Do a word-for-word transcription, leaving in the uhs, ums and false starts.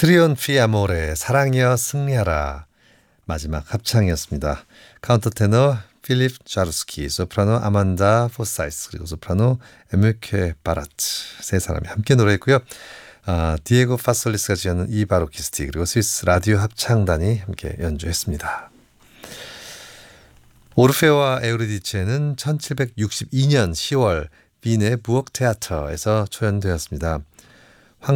트리온피 아모레 사랑이여 승리하라 마지막 합창이었습니다. 카운터 테너 필립 자루스키, 소프라노 아만다 포사이스, 그리고 소프라노 에뮤케 바라트 세 사람이 함께 노래했고요. 아, 디에고 파솔리스가 지었는 이 바로키스티 그리고 스위스 라디오 합창단이 함께 연주했습니다. 오르페오와 에우리디체는 천칠백육십이 년 시월 빈의 부엌 테아터에서 초연되었습니다.